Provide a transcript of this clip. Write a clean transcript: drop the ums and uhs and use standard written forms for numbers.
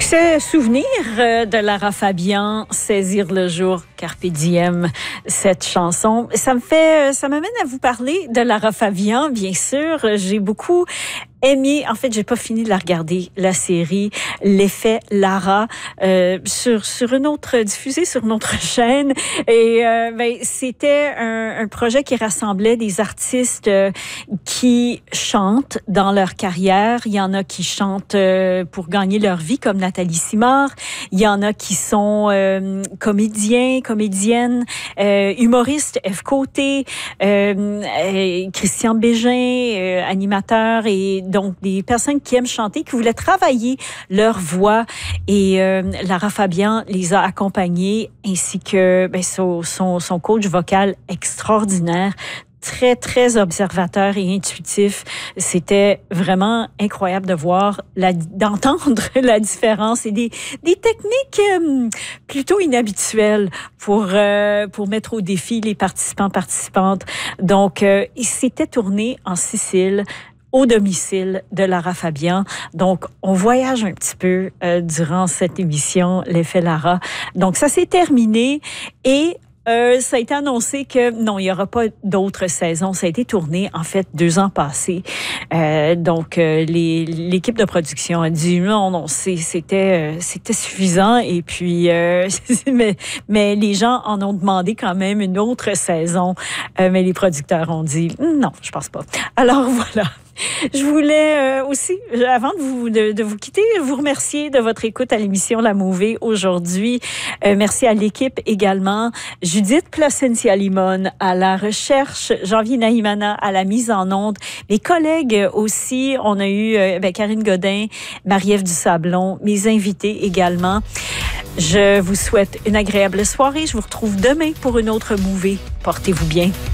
Se souvenir de Lara Fabian, saisir le jour, carpe diem, cette chanson, ça m'amène à vous parler de Lara Fabian, bien sûr. J'ai beaucoup aimé, en fait, j'ai pas fini de la regarder, la série L'effet Lara, sur une autre, diffusée sur une autre chaîne. Et c'était un projet qui rassemblait des artistes qui chantent dans leur carrière. Il y en a qui chantent pour gagner leur vie, comme Nathalie Simard. Il y en a qui sont comédiens, comédiennes, humoristes, F. Côté, Christian Bégin, animateur, et donc des personnes qui aiment chanter, qui voulaient travailler leur voix. Et Lara Fabian les a accompagnés, ainsi que son coach vocal extraordinaire, très, très observateur et intuitif. C'était vraiment incroyable de voir, d'entendre la différence et des techniques plutôt inhabituelles pour mettre au défi les participantes. Donc, il s'était tourné en Sicile, au domicile de Lara Fabian. Donc, on voyage un petit peu durant cette émission, l'effet Lara. Donc, ça s'est terminé et ça a été annoncé que non, il n'y aura pas d'autres saisons. Ça a été tourné, en fait, 2 ans passés. Donc, l'équipe de production a dit non, c'était suffisant. Et puis, mais les gens en ont demandé quand même une autre saison. Mais les producteurs ont dit non, je pense pas. Alors, voilà. Je voulais aussi, avant de vous quitter, vous remercier de votre écoute à l'émission La Mouvée aujourd'hui. Merci à l'équipe également. Judith Placencia-Limon à la recherche, Janvier Nahimana à la mise en onde. Mes collègues aussi, on a eu Karine Godin, Marie-Ève Dusablon, mes invités également. Je vous souhaite une agréable soirée. Je vous retrouve demain pour une autre Mouvée. Portez-vous bien.